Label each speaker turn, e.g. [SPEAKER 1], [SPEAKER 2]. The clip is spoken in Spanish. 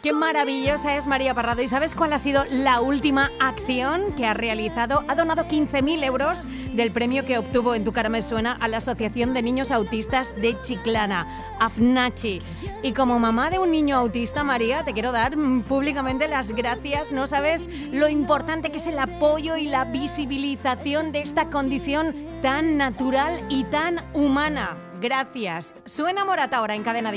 [SPEAKER 1] Qué maravillosa es María Parrado. ¿Y sabes cuál ha sido la última acción que ha realizado? Ha donado 15.000 euros del premio que obtuvo En tu cara me suena a la Asociación de Niños Autistas de Chiclana, AFNACHI. Y como mamá de un niño autista, María, te quiero dar públicamente las gracias. No sabes lo importante que es el apoyo y la visibilización de esta condición tan natural y tan humana. Gracias. Suena Morat ahora en Cadena Dial.